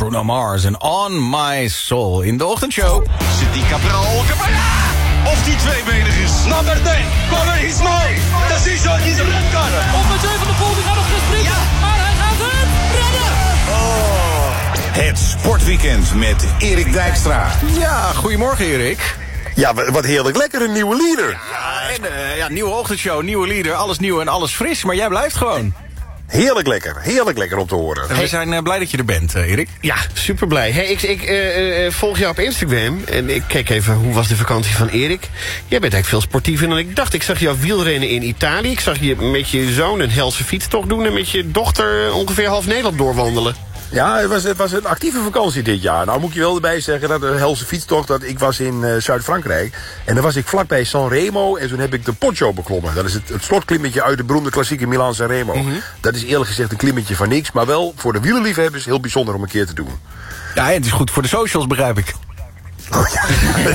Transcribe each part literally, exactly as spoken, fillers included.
Bruno Mars en On My Soul in de ochtendshow. Zit die Cabral, Cabral, of die tweebenig is. Nummer tien, cover is mooi. Dat is zo, die is red card. Op met zeven van de Poel, die gaat nog gespringen. Ja. Maar hij gaat het redden. Oh. Het sportweekend met Erik Dijkstra. Ja, goedemorgen Erik. Ja, wat heerlijk lekker, een nieuwe leader. Ja, en uh, ja, nieuwe ochtendshow, nieuwe leader, alles nieuw en alles fris, maar jij blijft gewoon. Heerlijk lekker, heerlijk lekker om te horen. En we zijn uh, blij dat je er bent, uh, Erik. Ja, super blij. Hey, ik ik uh, uh, volg jou op Instagram en ik kijk even hoe was de vakantie van Erik. Jij bent eigenlijk veel sportiever dan ik dacht. Ik zag jou wielrennen in Italië. Ik zag je met je zoon een helse fietstocht doen en met je dochter ongeveer half Nederland doorwandelen. Ja, het was, het was een actieve vakantie dit jaar. Nou moet ik je wel erbij zeggen dat een helse fietstocht, dat ik was in uh, Zuid-Frankrijk. En dan was ik vlakbij Sanremo en toen heb ik de Poggio beklommen. Dat is het, het slotklimmetje uit de beroemde klassieke Milaan-Sanremo. Mm-hmm. Dat is eerlijk gezegd een klimmetje van niks, maar wel voor de wielerliefhebbers heel bijzonder om een keer te doen. Ja, en het is goed voor de socials, begrijp ik. Oh, ja.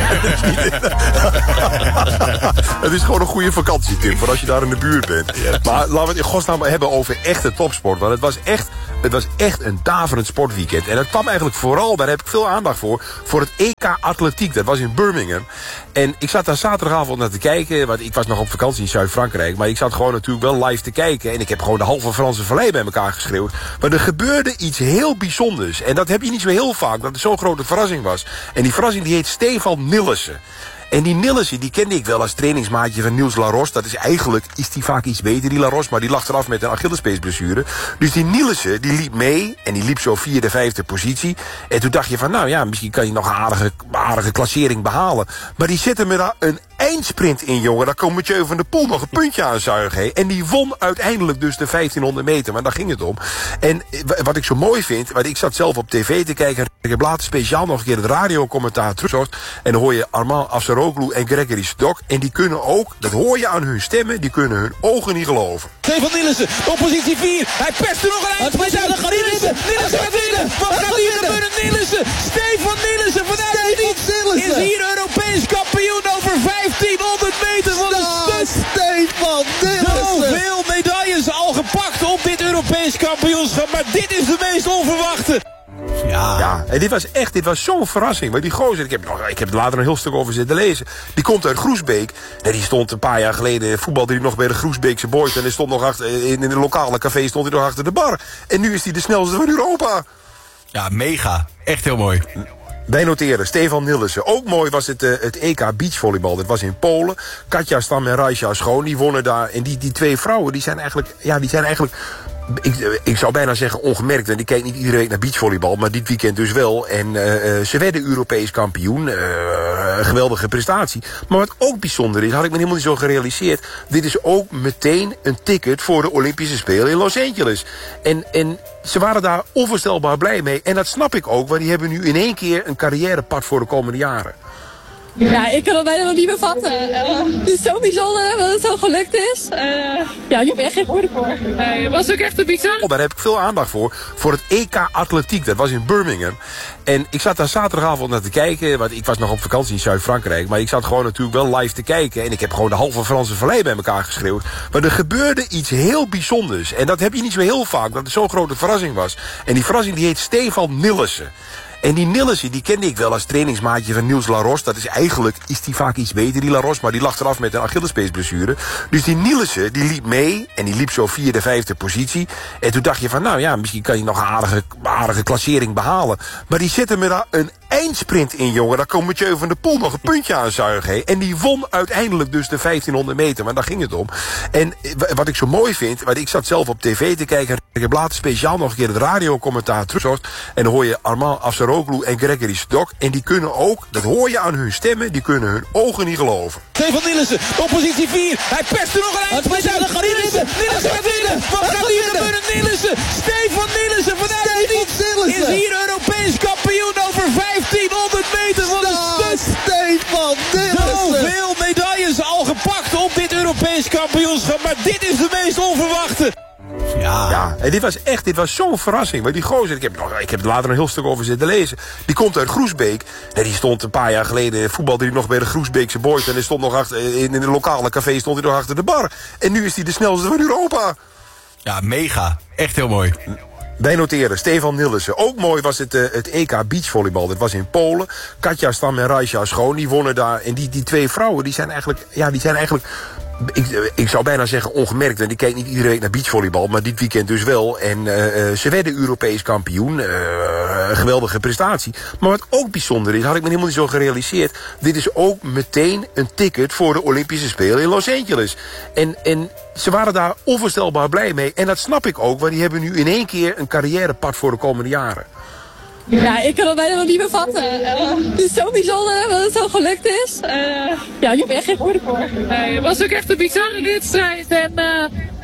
Het is gewoon een goede vakantietip voor als je daar in de buurt bent. Maar laten we het in godsnaam hebben over echte topsport. Want het was echt, het was echt een daverend sportweekend. En dat kwam eigenlijk vooral, daar heb ik veel aandacht voor, voor het E K Atletiek. Dat was in Birmingham. En ik zat daar zaterdagavond naar te kijken. Want ik was nog op vakantie in Zuid-Frankrijk. Maar ik zat gewoon natuurlijk wel live te kijken. En ik heb gewoon de halve Franse vallei bij elkaar geschreeuwd. Maar er gebeurde iets heel bijzonders. En dat heb je niet zo heel vaak, dat het zo'n grote verrassing was. En die verrassing die heet Stefan Nillissen. En die Nillissen, die kende ik wel als trainingsmaatje van Niels Laros. Dat is eigenlijk, is die vaak iets beter, die Laros. Maar die lag eraf met een Achillespeesblessure. Dus die Nillissen, die liep mee. En die liep zo vierde, vijfde positie. En toen dacht je van, nou ja, misschien kan je nog een aardige, aardige klassering behalen. Maar die zette me daar een eindsprint in, jongen. Daar kon Mathieu van der Poel nog een puntje aan zuigen. He. En die won uiteindelijk dus de vijftienhonderd meter. Maar daar ging het om. En wat ik zo mooi vind, want ik zat zelf op tv te kijken. Ik heb later speciaal nog een keer het radiocommentaar teruggezocht. En dan hoor je Armand Afsaroglu en Gregory Stok. En die kunnen ook, dat hoor je aan hun stemmen, die kunnen hun ogen niet geloven. Stefan Nillissen, op positie vier. Hij perst er nog een eind. Nillissen, Nillissen, Nillissen gaat winnen. Wat gaat hier gebeuren? Nillissen, Stefan Nillissen vanuit het niets is hier Europees kampioen over vijftienhonderd meter van de stuk. Stefan Nillissen. Zoveel medailles al gepakt op dit Europees kampioenschap. Maar dit is de meest onverwachte. Ja, ja, en dit was echt, dit was zo'n verrassing. Maar die gozer, ik heb, nog, ik heb er later een heel stuk over zitten lezen. Die komt uit Groesbeek. En die stond een paar jaar geleden, voetbalde hij nog bij de Groesbeekse Boys. En hij stond nog achter, in een lokale café stond hij nog achter de bar. En nu is hij de snelste van Europa. Ja, mega. Echt heel mooi. Wij noteren, Stefan Nillissen. Ook mooi was het, uh, het E K beachvolleybal. Dat was in Polen. Katja Stam en Rajsja Schoon, die wonnen daar. En die, die twee vrouwen, die zijn eigenlijk, ja, die zijn eigenlijk... Ik, ik zou bijna zeggen ongemerkt, want ik kijk niet iedere week naar beachvolleybal, maar dit weekend dus wel. En uh, ze werden Europees kampioen. Uh, een geweldige prestatie. Maar wat ook bijzonder is, had ik me helemaal niet zo gerealiseerd. Dit is ook meteen een ticket voor de Olympische Spelen in Los Angeles. En, en ze waren daar onvoorstelbaar blij mee. En dat snap ik ook, want die hebben nu in één keer een carrièrepad voor de komende jaren. Ja, ik kan het bijna nog niet bevatten. Uh, het is zo bijzonder dat het zo gelukt is. Uh, ja, ik heb echt geen woorden voor. Uh, het was ook echt een bizar. Daar heb ik veel aandacht voor. Voor het E K Atletiek. Dat was in Birmingham. En ik zat daar zaterdagavond naar te kijken. Want ik was nog op vakantie in Zuid-Frankrijk. Maar ik zat gewoon natuurlijk wel live te kijken. En ik heb gewoon de halve Franse vallei bij elkaar geschreeuwd. Maar er gebeurde iets heel bijzonders. En dat heb je niet zo heel vaak. Dat het zo'n grote verrassing was. En die verrassing die heet Stefan Nillissen. En die Nillissen, die kende ik wel als trainingsmaatje van Niels Laros. Dat is eigenlijk, is die vaak iets beter, die Laros. Maar die lag eraf met een Achillespeesblessure. Dus die Nillissen, die liep mee. En die liep zo vierde, vijfde positie. En toen dacht je van, nou ja, misschien kan je nog een aardige, aardige klassering behalen. Maar die zette me daar een eindsprint in, jongen. Daar kon Mathieu van der Poel nog een puntje aan zuigen. He. En die won uiteindelijk dus de vijftienhonderd meter. Maar daar ging het om. En wat ik zo mooi vind, want ik zat zelf op tv te kijken. Ik heb later speciaal nog een keer het radiocommentaar teruggezocht. En dan hoor je Armand Afsaroglu en Gregory Stok. En die kunnen ook, dat hoor je aan hun stemmen, die kunnen hun ogen niet geloven. Stefan Nillissen, op positie vier. Hij perst er nog een eind. Nillissen, Nillissen gaat winnen. Wat gaat hier gebeuren? Nillissen, Stefan Nillissen vanuit het niets is hier Europees kampioen over vijftienhonderd meter van de stuk. Stefan Nillissen. Zoveel medailles al gepakt op dit Europees kampioenschap. Maar dit is de meest onverwachte. Ja. ja, en dit was echt, dit was zo'n verrassing. Maar die gozer, ik heb, nog, ik heb er later een heel stuk over zitten lezen. Die komt uit Groesbeek. En die stond een paar jaar geleden, voetbalde hij nog bij de Groesbeekse Boys. En hij stond nog achter, in een lokale café stond hij nog achter de bar. En nu is hij de snelste van Europa. Ja, mega. Echt heel mooi. Wij noteren Stefan Nillissen. Ook mooi was het, uh, het E K beachvolleybal. Dat was in Polen. Katja Stam en Raisha Schoon, die wonnen daar. En die, die twee vrouwen, die zijn eigenlijk... Ja, die zijn eigenlijk... Ik, ik zou bijna zeggen ongemerkt, want ik kijk niet iedere week naar beachvolleybal, maar dit weekend dus wel. En uh, ze werden Europees kampioen. Uh, geweldige prestatie. Maar wat ook bijzonder is, had ik me helemaal niet zo gerealiseerd. Dit is ook meteen een ticket voor de Olympische Spelen in Los Angeles. En, en ze waren daar onvoorstelbaar blij mee. En dat snap ik ook, want die hebben nu in één keer een carrièrepad voor de komende jaren. Ja, ik kan het bijna nog niet bevatten. Uh, het is zo bijzonder dat het zo gelukt is. Uh, ja, je hebt echt geen woorden voor. Nee, het was ook echt een bizarre wedstrijd. En uh,